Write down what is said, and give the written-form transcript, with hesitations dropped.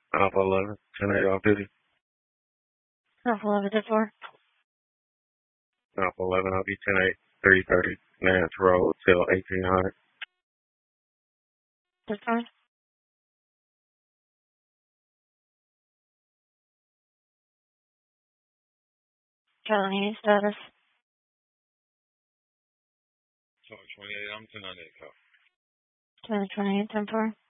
Alpha 11, 10-8 off duty. Alpha 11 to 4. Alpha 11, I'll be 10-8, 330 Nance Road till 1800. That's fine. Charlie status. 28, I'm 10-8, 2028, 10 4.